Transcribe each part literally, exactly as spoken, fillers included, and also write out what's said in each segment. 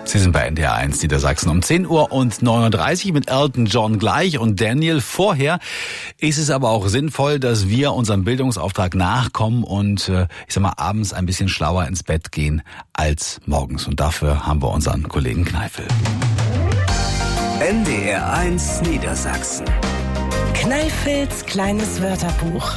Sie sind bei N D R eins Niedersachsen um zehn Uhr und neununddreißig mit Elton John gleich und Daniel vorher. Ist es aber auch sinnvoll, dass wir unserem Bildungsauftrag nachkommen und äh, ich sag mal abends ein bisschen schlauer ins Bett gehen als morgens. Und dafür haben wir unseren Kollegen Kneifel. N D R eins Niedersachsen. Kneifels kleines Wörterbuch.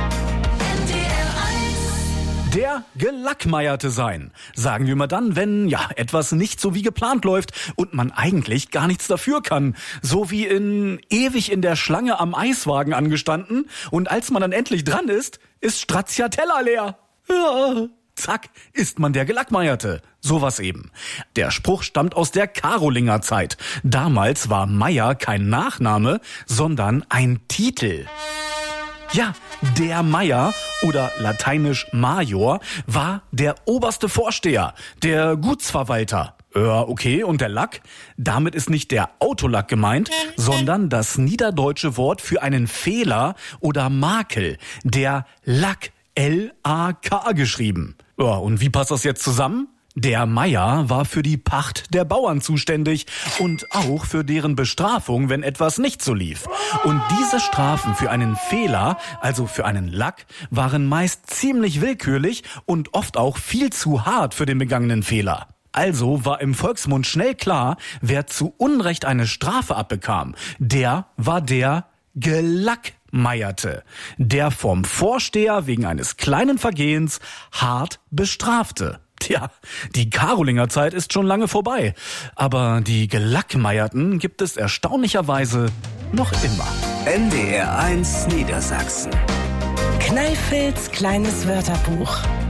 Der Gelackmeierte sein. Sagen wir mal dann, wenn ja etwas nicht so wie geplant läuft und man eigentlich gar nichts dafür kann. So wie in ewig in der Schlange am Eiswagen angestanden und als man dann endlich dran ist, ist Stracciatella leer. Ja. Zack, ist man der Gelackmeierte. Sowas eben. Der Spruch stammt aus der Karolingerzeit. Damals war Meier kein Nachname, sondern ein Titel. Ja, der Meier oder lateinisch Major war der oberste Vorsteher, der Gutsverwalter. Ja, okay, und der Lack? Damit ist nicht der Autolack gemeint, sondern das niederdeutsche Wort für einen Fehler oder Makel, der Lack, L A K geschrieben. Ja, und wie passt das jetzt zusammen? Der Meier war für die Pacht der Bauern zuständig und auch für deren Bestrafung, wenn etwas nicht so lief. Und diese Strafen für einen Fehler, also für einen Lack, waren meist ziemlich willkürlich und oft auch viel zu hart für den begangenen Fehler. Also war im Volksmund schnell klar, wer zu Unrecht eine Strafe abbekam, der war der Gelackmeierte, der vom Vorsteher wegen eines kleinen Vergehens hart bestrafte. Tja, die Karolingerzeit ist schon lange vorbei, aber die Gelackmeierten gibt es erstaunlicherweise noch immer. N D R eins Niedersachsen. Kneifels kleines Wörterbuch.